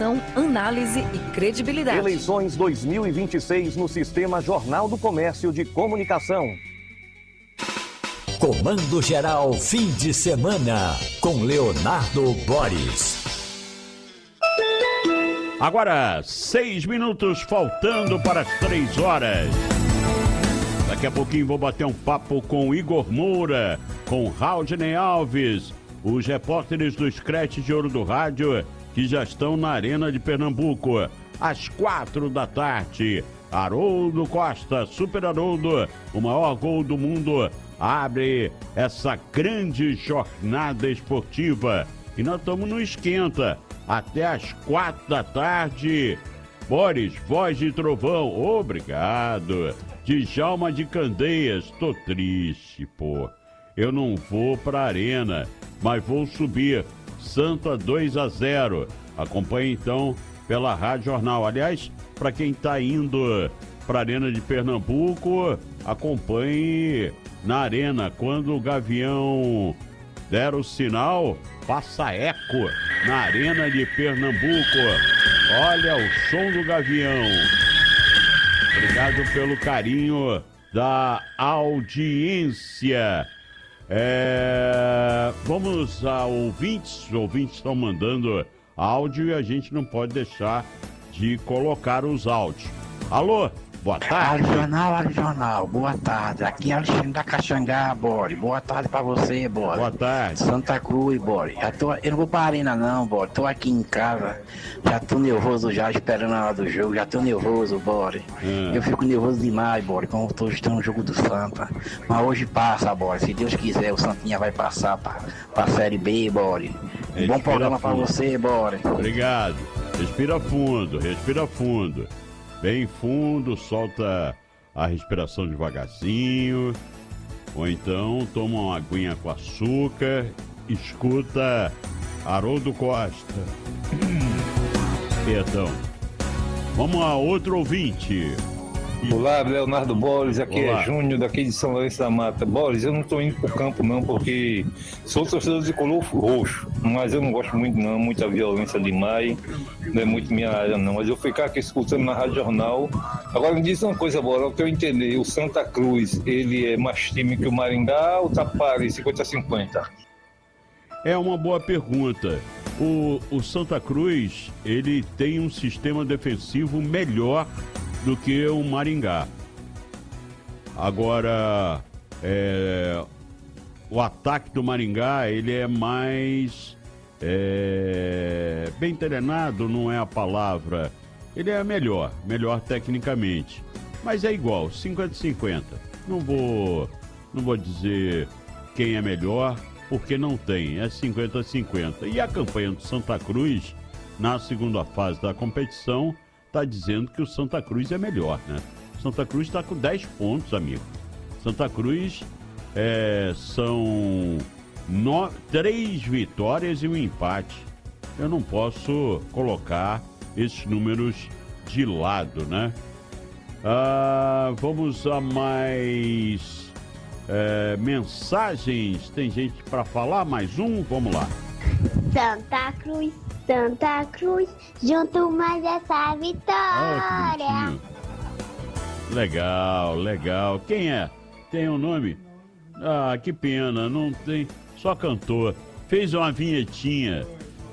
informação, análise e credibilidade. Eleições 2026 no Sistema Jornal do Comércio de Comunicação. Comando Geral fim de semana com Leonardo Boris. Agora, 6 minutos faltando para as 3 horas. Daqui a pouquinho vou bater um papo com Igor Moura, com Raudney Alves, os repórteres do Scratch de Ouro do Rádio, que já estão na Arena de Pernambuco. Às 4 da tarde, Haroldo Costa, Super Haroldo, o maior gol do mundo, abre essa grande jornada esportiva. E nós estamos no esquenta, até às 4 da tarde. Boris, Voz de Trovão, obrigado. Djalma de Candeias, tô triste, pô. Eu não vou pra arena, mas vou subir. Santa 2-0. Acompanhe então pela Rádio Jornal. Aliás, para quem tá indo pra Arena de Pernambuco, acompanhe na arena. Quando o Gavião der o sinal, passa eco na Arena de Pernambuco. Olha o som do Gavião. Obrigado pelo carinho da audiência. Vamos a ouvintes. Os ouvintes estão mandando áudio e a gente não pode deixar de colocar os áudios. Alô? Boa tarde. Rádio Jornal, boa tarde. Aqui é Alexandre da Caxangá, Bori. Boa tarde pra você, Bori. Boa tarde. Santa Cruz, Bori. Eu não vou pra arena não, Bori. Tô aqui em casa. Já tô nervoso já, esperando a hora do jogo. Já tô nervoso, Bori. Eu fico nervoso demais, Bori, quando eu tô estudando o jogo do Santa. Mas hoje passa, Bori. Se Deus quiser, o Santinha vai passar pra Série B, Bori. Um bom programa pra você, Bori. Obrigado. Respira fundo, respira fundo. Bem fundo, solta a respiração devagarzinho. Ou então toma uma aguinha com açúcar. Escuta Haroldo Costa. Perdão. Vamos a outro ouvinte. Olá, Leonardo Boris, aqui Olá. É Júnior, daqui de São Lourenço da Mata. Boris, eu não estou indo pro campo não, porque sou torcedor de color roxo, mas eu não gosto muito não, muita violência demais, não é muito minha área não, mas eu ficar aqui escutando na Rádio Jornal. Agora me diz uma coisa, Boris, o que eu entendi, o Santa Cruz, ele é mais time que o Maringá ou tá páreo, 50-50? É uma boa pergunta. O Santa Cruz, ele tem um sistema defensivo melhor do que o Maringá. Agora, o ataque do Maringá, ele é mais bem treinado, não é a palavra. Ele é melhor tecnicamente. Mas é igual, 50-50. Não vou dizer quem é melhor, porque não tem, é 50-50. E a campanha do Santa Cruz, na segunda fase da competição, está dizendo que o Santa Cruz é melhor, né? Santa Cruz está com 10 pontos, amigo. Santa Cruz são 3 vitórias e um empate. Eu não posso colocar esses números de lado, né? Vamos a mais mensagens. Tem gente para falar? Mais um? Vamos lá. Santa Cruz, junto mais essa vitória. Legal. Quem é? Tem um nome? Ah, que pena, não tem. Só cantor. Fez uma vinhetinha.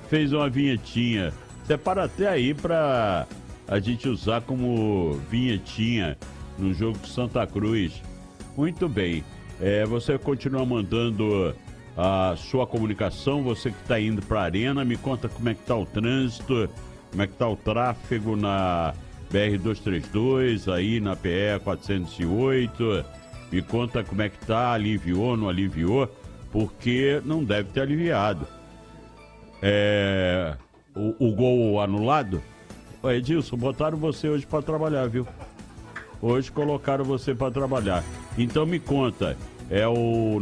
Separa até aí pra a gente usar como vinhetinha no jogo do Santa Cruz. Muito bem. Você continua mandando a sua comunicação, você que está indo para a arena, me conta como é que está o trânsito, como é que está o tráfego na BR-232, aí na PE 408, me conta como é que está, aliviou, não aliviou, porque não deve ter aliviado. O gol anulado, Edilson, botaram você hoje para trabalhar, viu? Hoje colocaram você para trabalhar, então me conta. É o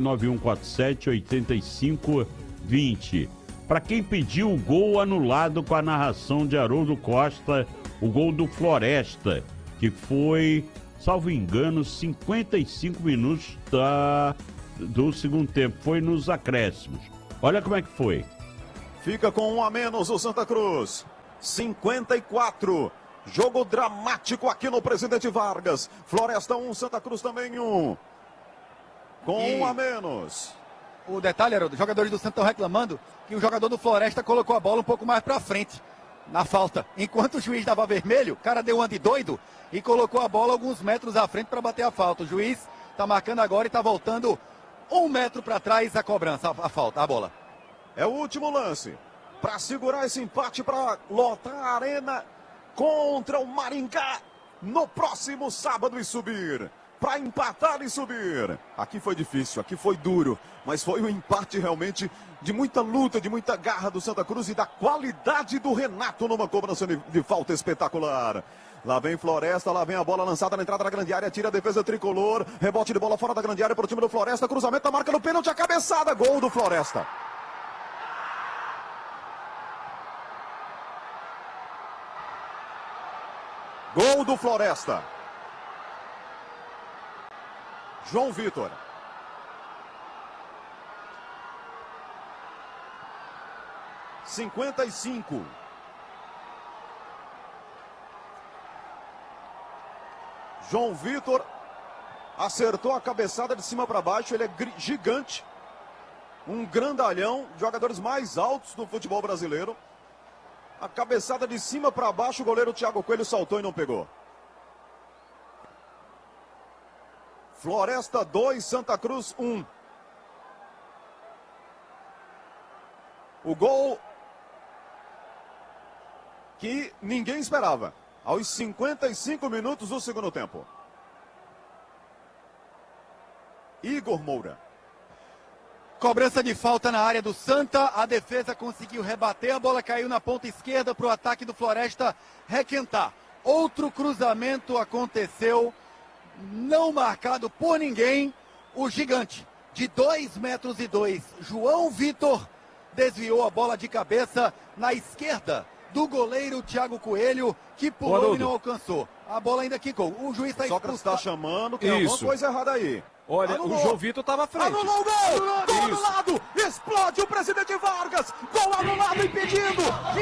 99147-8520. Para quem pediu o gol anulado com a narração de Haroldo Costa, o gol do Floresta, que foi, salvo engano, 55 minutos do segundo tempo. Foi nos acréscimos. Olha como é que foi. Fica com 1 a menos o Santa Cruz. 54. Jogo dramático aqui no Presidente Vargas. Floresta 1, Santa Cruz também 1. Com um a menos. O detalhe, Haroldo, os jogadores do Santa estão reclamando que o jogador do Floresta colocou a bola um pouco mais para frente, na falta. Enquanto o juiz dava vermelho, o cara deu um de doido e colocou a bola alguns metros à frente para bater a falta. O juiz está marcando agora e está voltando 1 metro para trás a cobrança, a falta, a bola. É o último lance para segurar esse empate, para lotar a arena contra o Maringá no próximo sábado e subir. Para empatar e subir. Aqui foi difícil, aqui foi duro, mas foi um empate realmente de muita luta, de muita garra do Santa Cruz e da qualidade do Renato numa cobrança de falta espetacular. Lá vem Floresta, lá vem a bola lançada na entrada da grande área, tira a defesa tricolor, rebote de bola fora da grande área para o time do Floresta, cruzamento na marca do pênalti, a cabeçada, gol do Floresta. Gol do Floresta. João Vitor. (55). João Vitor acertou a cabeçada de cima para baixo. Ele é gigante, um grandalhão, jogadores mais altos do futebol brasileiro. A cabeçada de cima para baixo, o goleiro Thiago Coelho saltou e não pegou. Floresta 2, Santa Cruz 1. O gol que ninguém esperava. Aos 55 minutos do segundo tempo. Igor Moura. Cobrança de falta na área do Santa. A defesa conseguiu rebater. A bola caiu na ponta esquerda para o ataque do Floresta requentar. Outro cruzamento aconteceu. Não marcado por ninguém, o gigante de 2,2 metros, João Vitor, desviou a bola de cabeça na esquerda do goleiro Thiago Coelho, que pulou e não alcançou. A bola ainda quicou. O juiz está Sócrates está chamando, tem alguma coisa errada aí. Olha, Anulou. o João Vitor estava à frente. Anulou o gol! Gol anulado! Explode o Presidente Vargas! Gol anulado impedindo!